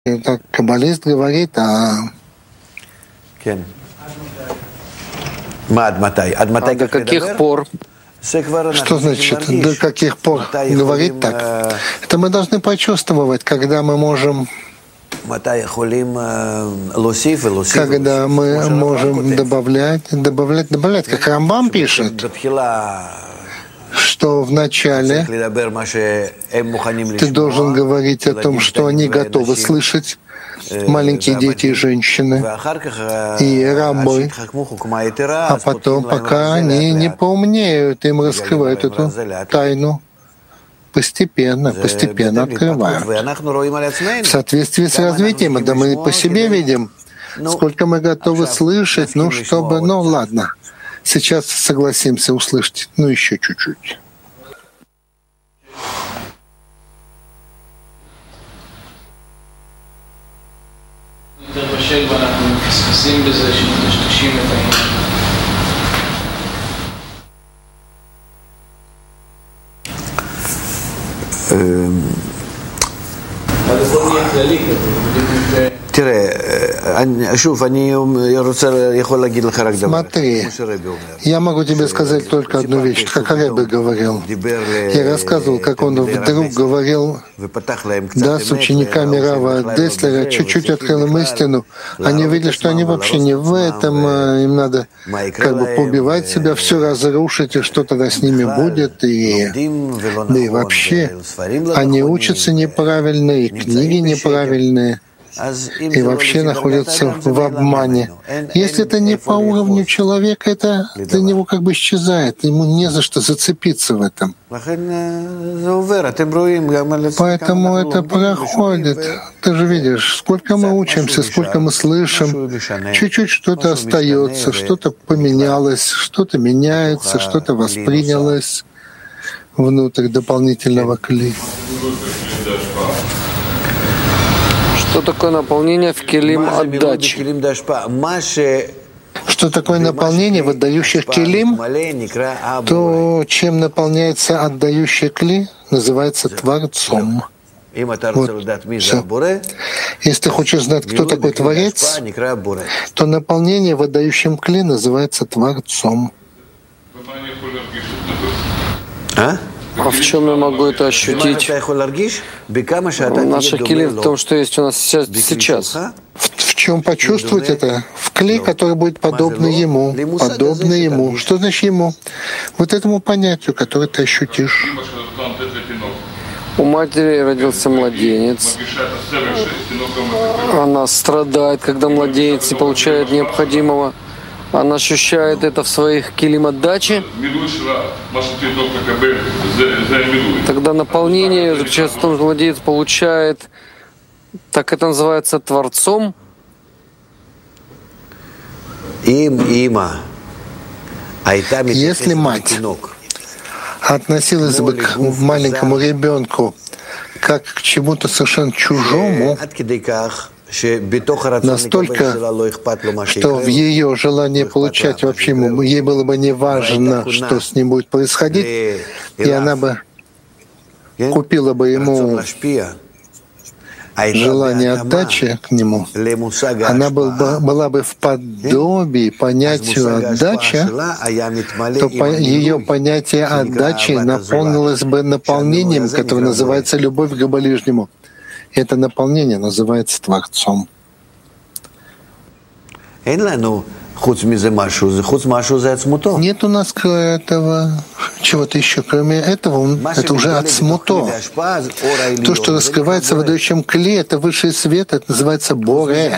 Так, каббалист говорит, до каких пор? Что значит, до каких пор говорить так? Это мы должны почувствовать, когда мы можем добавлять, как Рамбам пишет, что вначале ты должен говорить о том, что они готовы слышать, маленькие дети и женщины, и рабы, а потом, пока они не поумнеют, им раскрывают эту тайну. Постепенно открывают. В соответствии с развитием, да мы по себе видим, сколько мы готовы слышать, чтобы, ладно, сейчас согласимся услышать, еще чуть-чуть. Смотри, я могу тебе сказать только одну вещь, как Ребе говорил. Я рассказывал, как он вдруг говорил, с учениками Рава Деслера, чуть-чуть открыл им истину. Они увидели, что они вообще не в этом, им надо поубивать себя, все разрушить, и что тогда с ними будет, да и вообще, они учатся неправильно, и книги неправильные. И вообще находятся в обмане. Если это не по уровню человека, это для него исчезает, ему не за что зацепиться в этом. Поэтому это проходит. Ты же видишь, сколько мы учимся, сколько мы слышим, чуть-чуть что-то остается, что-то поменялось, что-то меняется, что-то воспринялось внутрь дополнительного кли. Что такое наполнение в келим отдачи? Что такое наполнение в отдающих келим? То, чем наполняется отдающий кли, называется Творцом. Все. Если ты хочешь знать, кто такой Творец, то наполнение в отдающем кли называется Творцом. А в чем я могу это ощутить? Наша кили в том, что есть у нас сейчас. В чем почувствовать это? В кли, который будет подобный ему. Подобный ему. Что значит ему? Вот этому понятию, которое ты ощутишь. У матери родился младенец. Она страдает, когда младенец не получает необходимого. Она ощущает это в своих килим отдачи. Тогда наполнение заключается в том, что младенец получает, так это называется, Творцом. Если мать относилась бы к маленькому ребенку как к чему-то совершенно чужому, настолько, что в ее желании получать вообще ей было бы не важно, что с ним будет происходить, и она бы купила бы ему желание отдачи к нему, она была бы в подобии понятию отдача, то ее понятие отдачи наполнилось бы наполнением, которое называется любовь к ближнему. Это наполнение называется Творцом. Нет у нас этого чего-то еще, кроме этого, это уже ацмуто. То, что раскрывается в отдающем кли, это высший свет, это называется боре.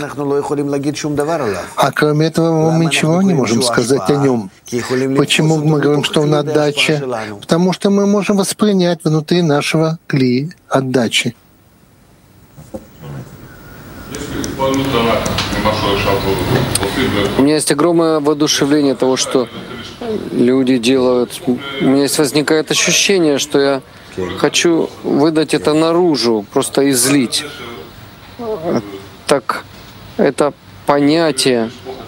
А кроме этого мы ничего не можем сказать о нем. Почему мы говорим, что он отдача? Потому что мы можем воспринять внутри нашего кли отдачи. У меня есть огромное воодушевление того, что люди делают. У меня возникает ощущение, что я хочу выдать это наружу, просто излить. Так это понятие.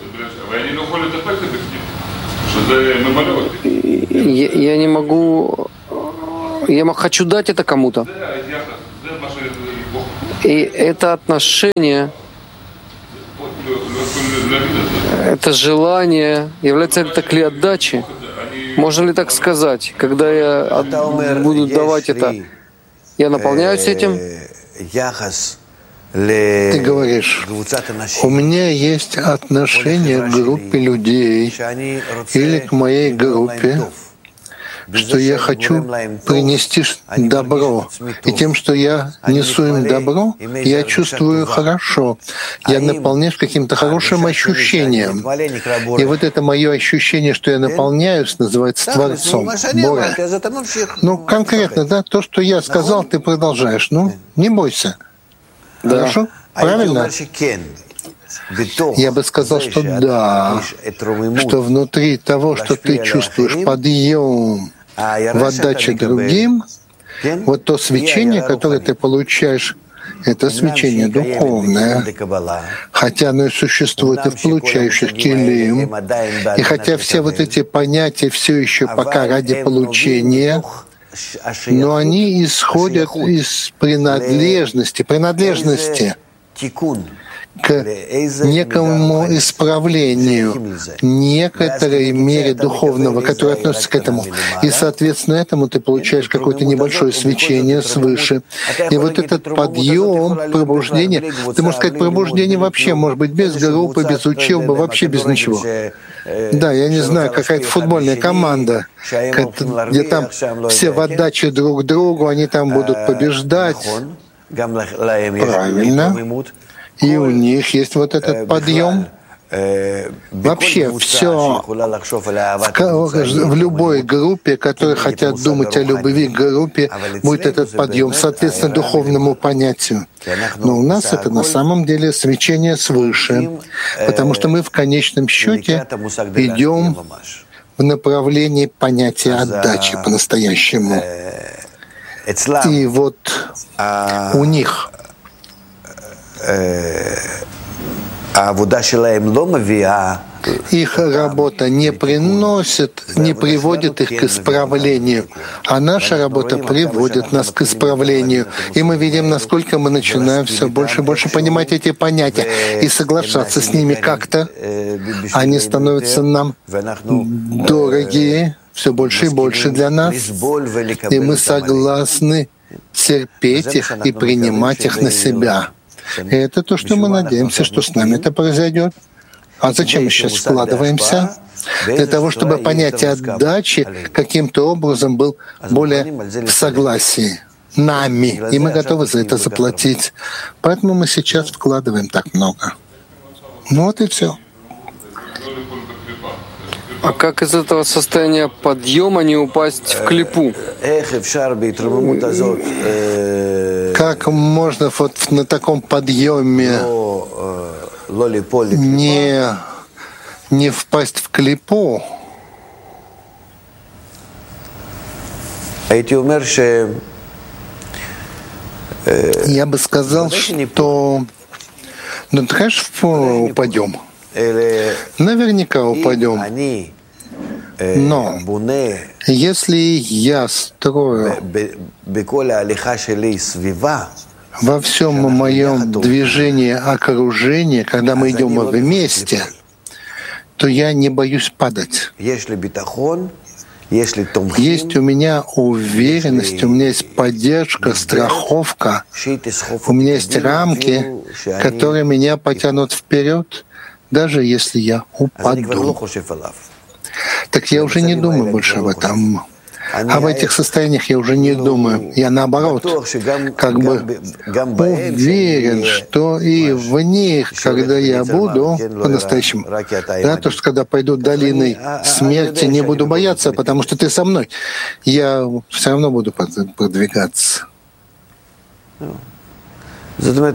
Я не могу. Я хочу дать это кому-то. И это отношение, это желание, является ли это кли отдачи? Можно ли так сказать? Когда я буду давать это, я наполняюсь этим? Ты говоришь, у меня есть отношение к группе людей или к моей группе, что я хочу принести добро. И тем, что я несу им добро, я чувствую хорошо. Я наполняюсь каким-то хорошим ощущением. И вот это мое ощущение, что я наполняюсь, называется Творцом, Бога. Ну, конкретно, да, то, что я сказал, ты продолжаешь. Ну, не бойся. Да. Хорошо? Правильно? Я бы сказал, что да, что внутри того, что ты чувствуешь подъем в отдаче другим, вот то свечение, которое ты получаешь, это свечение духовное, хотя оно и существует и в получающих келим, и хотя все вот эти понятия все еще пока ради получения, но они исходят из принадлежности к некому исправлению, некоторой мере духовного, которая относится к этому. И, соответственно, этому ты получаешь какое-то небольшое свечение свыше. И вот этот подъем, пробуждение, ты можешь сказать, пробуждение вообще может быть без группы, без учебы, вообще без ничего. Да, я не знаю, какая-то футбольная команда, где там все в отдаче друг другу, они там будут побеждать. Правильно. И у них есть вот этот подъем. Вообще все в любой группе, которые хотят думать о любви к группе, будет этот подъем, соответственно, духовному понятию. Но у нас это на самом деле свечение свыше, потому что мы в конечном счете идем в направлении понятия отдачи по-настоящему. И вот у них их работа не приводит их к исправлению, а наша работа приводит нас к исправлению. И мы видим, насколько мы начинаем все больше и больше понимать эти понятия и соглашаться с ними как-то. Они становятся нам дорогие, все больше и больше для нас, и мы согласны терпеть их и принимать их на себя. И это то, что мы надеемся, что с нами это произойдет. А зачем мы сейчас вкладываемся? Для того, чтобы понятие отдачи каким-то образом был более в согласии нами, и мы готовы за это заплатить. Поэтому мы сейчас вкладываем так много. Ну вот и все. А как из этого состояния подъема не упасть в клипу? Как можно вот на таком подъеме не впасть в клипу? Я бы сказал, что ну, конечно, упадем. Наверняка упадем. Но если я строю во всем моем движении окружения, когда мы идем вместе, то я не боюсь падать. Есть у меня уверенность, у меня есть поддержка, страховка, у меня есть рамки, которые меня потянут вперед, даже если я упаду. Так я уже не думаю больше об этом. А в этих состояниях я уже не думаю. Я наоборот, как бы уверен, что и в них, когда я буду по-настоящему, да, то, что когда пойду долиной смерти, не буду бояться, потому что ты со мной. Я все равно буду продвигаться. То есть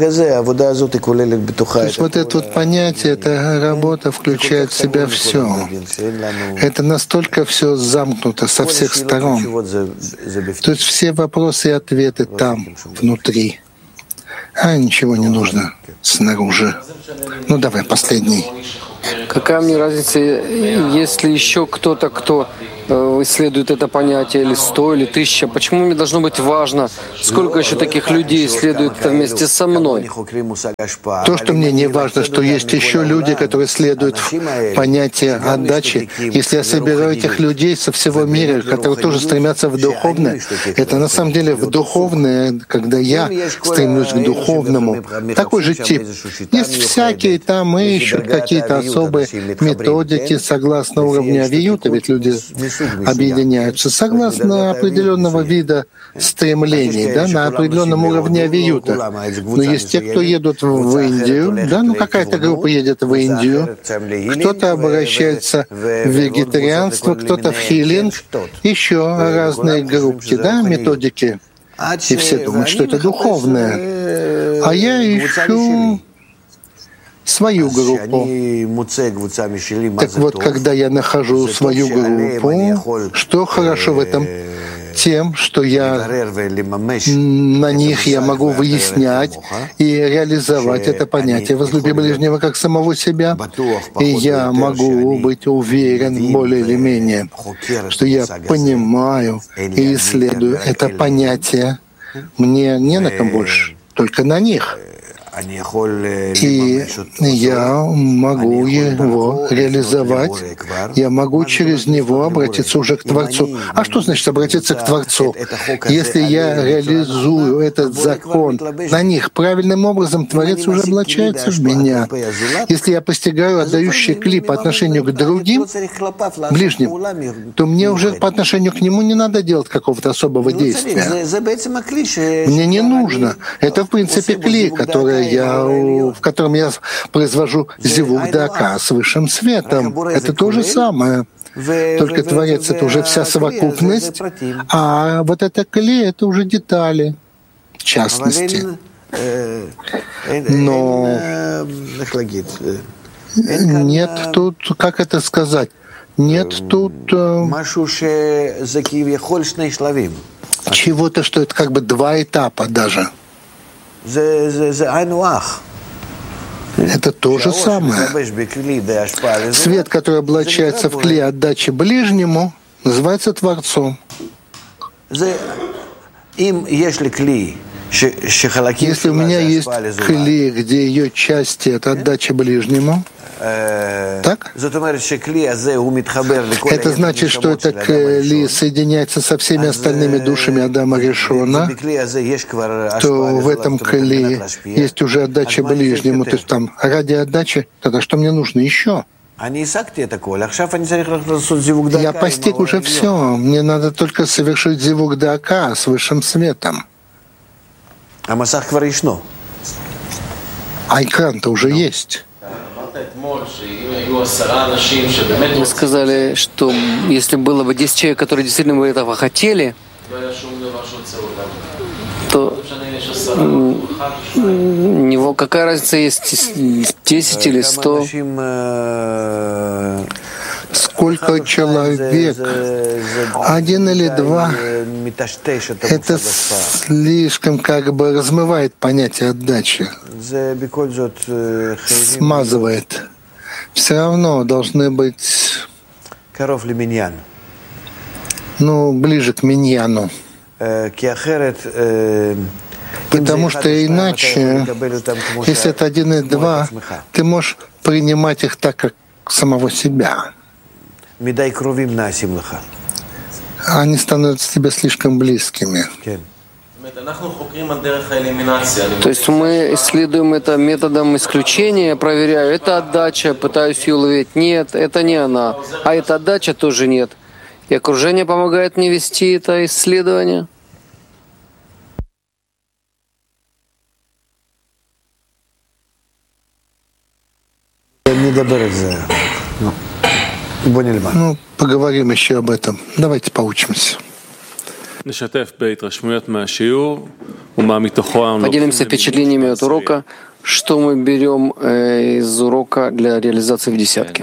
вот это вот понятие, эта работа включает в себя все. Это настолько все замкнуто со всех сторон. То есть все вопросы и ответы там, внутри. А ничего не нужно снаружи. Ну давай, последний. Какая мне разница, если еще кто-то, кто исследуют это понятие, или 100, или 1000. Почему мне должно быть важно, сколько еще таких людей исследуют это вместе со мной? То, что мне не важно, что есть еще люди, которые следуют понятие отдачи. Если я собираю этих людей со всего мира, которые тоже стремятся в духовное, это на самом деле в духовное, когда я стремлюсь к духовному. Такой же тип. Есть всякие там и ищут какие-то особые методики согласно уровню авиюта, ведь люди объединяются согласно определенного вида стремлений, да, на определенном уровне авиюта. Но есть те, кто едут в Индию, да, ну какая-то группа едет в Индию, кто-то обращается в вегетарианство, кто-то в хилинг, еще разные группки, да, методики. И все думают, что это духовное. А я ищу свою группу. Так вот, когда я нахожу свою группу, что хорошо в этом? Тем, что на них я могу выяснять и реализовать это понятие «возлюби ближнего как самого себя». И я могу быть уверен более или менее, что я понимаю и исследую это понятие. Мне не на ком больше, только на них. И я могу его реализовать, я могу через него обратиться уже к Творцу. А что значит обратиться к Творцу? Если я реализую этот закон на них правильным образом, Творец уже облачается в меня. Если я постигаю отдающий кли по отношению к другим, ближним, то мне уже по отношению к нему не надо делать какого-то особого действия. Мне не нужно. Это, в принципе, кли, в котором я произвожу зивук дака с высшим светом. Это то же самое. Только Творец — это уже вся совокупность, а вот это кли — это уже детали, в частности. Но нет тут, как это сказать, нет тут чего-то, что это как бы два этапа даже. Это то же самое. Свет, который облачается в кли отдачи ближнему, называется Творцом. Если у меня есть кли, где ее части — это отдача ближнему, так? Это значит, что это кли соединяется со всеми остальными душами Адама Ришона, то в этом кли есть уже отдача ближнему. То есть там ради отдачи, тогда что мне нужно еще? Я постиг уже все. Мне надо только совершить зивук дака с высшим светом. А экран-то уже есть. Вы сказали, что если было бы 10 человек, которые действительно бы этого хотели, то него какая разница, есть 10 или 100? Сколько человек, один или два, это слишком как бы размывает понятие отдачи, смазывает. Все равно должны быть, ближе к миньяну. Потому что иначе, если это 1 и 2, ты можешь принимать их так, как самого себя. Они становятся тебе слишком близкими. То есть мы исследуем это методом исключения, проверяю, это отдача, пытаюсь ее уловить. Нет, это не она. А эта отдача тоже нет. И окружение помогает мне вести это исследование. Поговорим еще об этом. Давайте поучимся. Поделимся впечатлениями от урока, что мы берем из урока для реализации в десятке.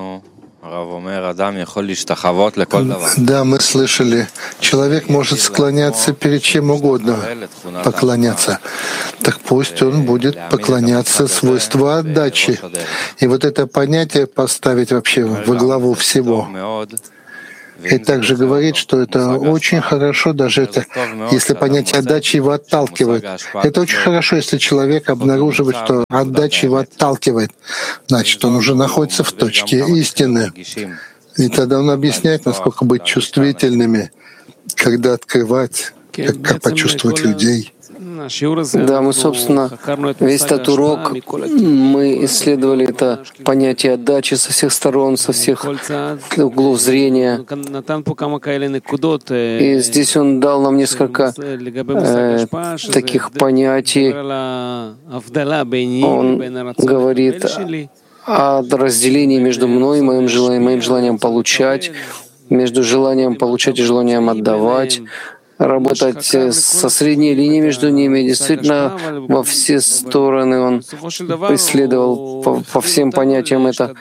Да, мы слышали, человек может склоняться перед чем угодно, поклоняться. Так пусть он будет поклоняться свойству отдачи. И вот это понятие поставить вообще во главу всего. И также говорит, что это очень хорошо, даже это, если понятие отдачи его отталкивает. Это очень хорошо, если человек обнаруживает, что отдача его отталкивает. Значит, он уже находится в точке истины. И тогда он объясняет, насколько быть чувствительными, когда открывать, как почувствовать людей. Да, мы, собственно, весь этот урок, мы исследовали это понятие отдачи со всех сторон, со всех углов зрения. И здесь он дал нам несколько таких понятий. Он говорит о разделении между мной и моим желанием получать, между желанием получать и желанием отдавать, работать со средней линией между ними. Действительно, во все стороны он исследовал по всем понятиям это.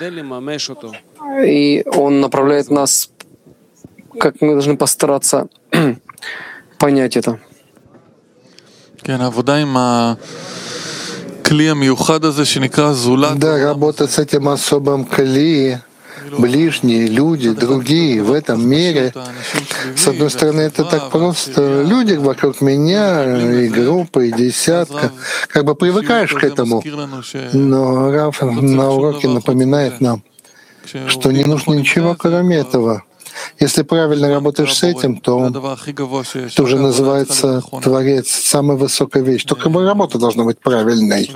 И он направляет нас, как мы должны постараться понять это. Да, работать с этим особым кли, ближние, люди, другие в этом мире. С одной стороны, это так просто. Люди вокруг меня, и группа, и десятка. Как бы привыкаешь к этому. Но Рав на уроке напоминает нам, что не нужно ничего, кроме этого. Если правильно работаешь с этим, то это уже называется Творец, самая высокая вещь. Только работа должна быть правильной.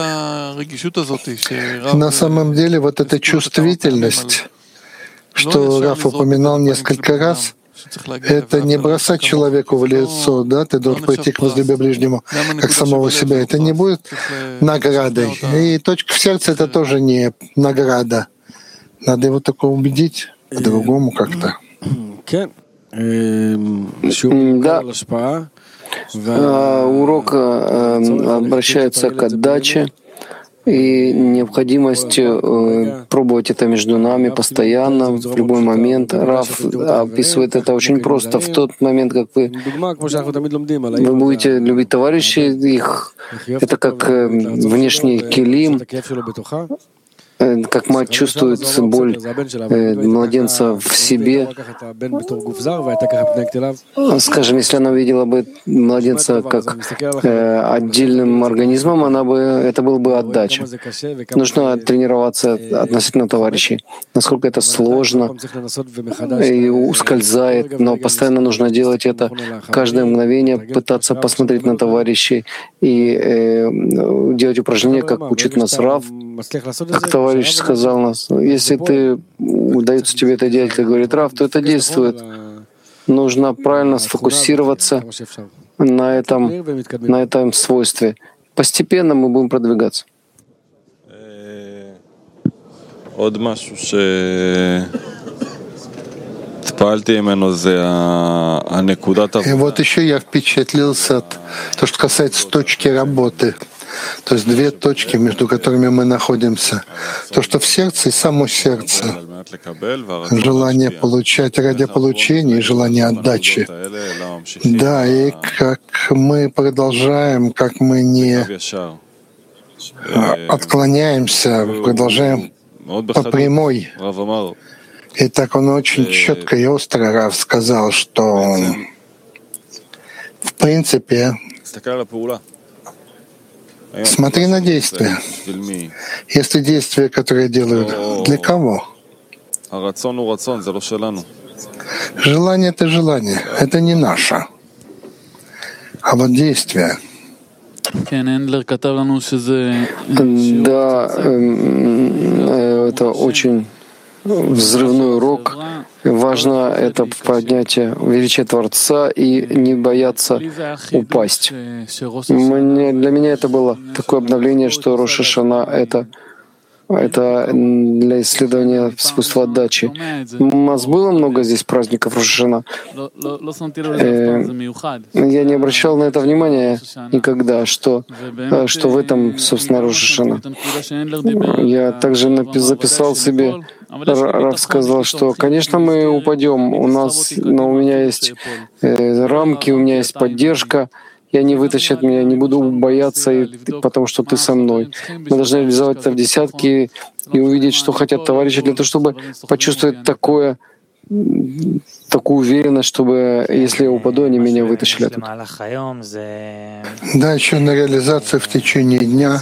На самом деле вот эта чувствительность, что Раф упоминал несколько раз, это не бросать человеку в лицо, да, ты должен пойти к возлюбе ближнему, как самого себя. Это не будет наградой. И точка в сердце — это тоже не награда. Надо его только убедить по-другому как-то. Да. Урок обращается к отдаче и необходимость пробовать это между нами постоянно, в любой момент. Рав описывает это очень просто. В тот момент, как вы будете любить товарищей, их это как внешний килим, как мать чувствует боль младенца в себе. Скажем, если она увидела бы младенца как отдельным организмом, это был бы отдача. Нужно тренироваться относительно товарищей. Насколько это сложно и ускользает, но постоянно нужно делать это каждое мгновение, пытаться посмотреть на товарищей и делать упражнения, как учит нас Рав. Как товарищ сказал нас, если удается тебе это делать, как говорит Рав, то это действует. Нужно правильно сфокусироваться на этом свойстве. Постепенно мы будем продвигаться. И вот еще я впечатлился от того, что касается точки работы. То есть две точки, между которыми мы находимся. То, что в сердце и само сердце. Желание получать ради получения и желание отдачи. Да, и как мы продолжаем, как мы не отклоняемся, продолжаем по прямой. И так он очень четко и остро, Рав, сказал, что в принципе смотри на действия. Если действия, которые делают, для кого? Желание — это желание, это не наше. А вот действия. Да, это очень взрывной урок. Важно это поднятие величия Творца и не бояться упасть. Для меня это было такое обновление, что Рош ха-Шана это для исследования свойства отдачи. У нас было много здесь праздников Рош ха-Шана. Я не обращал на это внимания никогда, что в этом, собственно, Рош ха-Шана. Я также записал себе, Рав сказал, что, конечно, мы упадем, но у меня есть рамки, у меня есть поддержка, и они вытащат меня, не буду бояться, потому что ты со мной. Мы должны реализовать это в десятке и увидеть, что хотят товарищи, для того, чтобы почувствовать такое такую уверенность, чтобы, если я упаду, они меня вытащили оттуда. Да, еще на реализацию в течение дня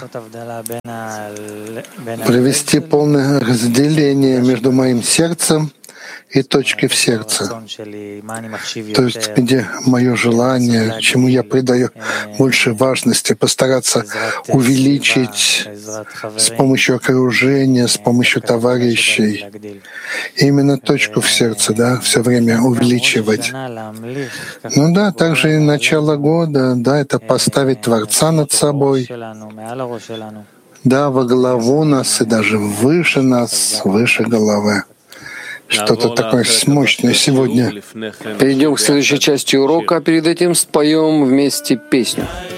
провести полное разделение между моим сердцем и точки в сердце. То есть, где мое желание, чему я придаю больше важности, постараться увеличить с помощью окружения, с помощью товарищей. Именно точку в сердце, да, все время увеличивать. Ну да, также и начало года, да, это поставить Творца над собой, да, во главу нас и даже выше нас, выше головы. Что-то такое мощное сегодня. Перейдем к следующей части урока, а перед этим споем вместе песню.